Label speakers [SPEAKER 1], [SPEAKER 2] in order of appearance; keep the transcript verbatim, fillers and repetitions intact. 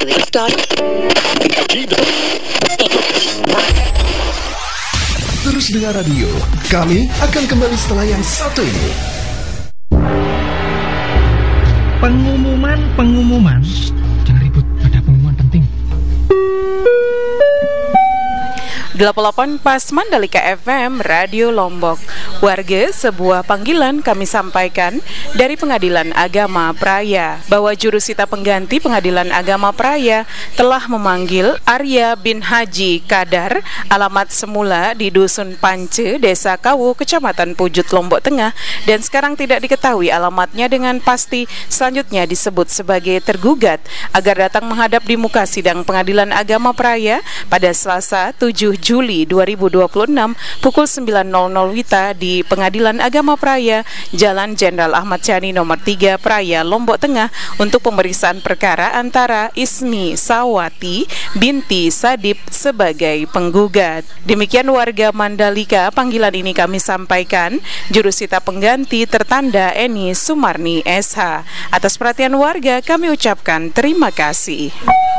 [SPEAKER 1] Terus dengar radio, kami akan kembali setelah yang satu ini.
[SPEAKER 2] Pengumuman-pengumuman, jangan ribut, ada pengumuman penting.
[SPEAKER 3] delapan puluh delapan Pas Mandalika F M Radio Lombok. Warga, sebuah panggilan kami sampaikan dari Pengadilan Agama Praia bahwa jurusita pengganti Pengadilan Agama Praia telah memanggil Arya bin Haji Kadar, alamat semula di Dusun Pance, Desa Kawu, Kecamatan Pujut, Lombok Tengah, dan sekarang tidak diketahui alamatnya dengan pasti, selanjutnya disebut sebagai tergugat, agar datang menghadap di muka sidang Pengadilan Agama Praia pada Selasa tujuh Juli dua ribu dua puluh enam pukul sembilan W I T A di Pengadilan Agama Praia, Jalan Jenderal Ahmad Yani nomor tiga Praia, Lombok Tengah, untuk pemeriksaan perkara antara Ismi Sawati binti Sadip sebagai penggugat. Demikian warga Mandalika, panggilan ini kami sampaikan jurusita pengganti tertanda Eni Sumarni S H. Atas perhatian warga kami ucapkan terima kasih.